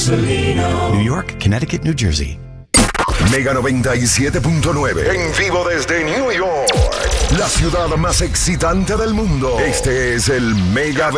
Gasolina. New York, Connecticut, New Jersey. Mega 97.9. En vivo desde New York. La ciudad más excitante del mundo. Este es el Mega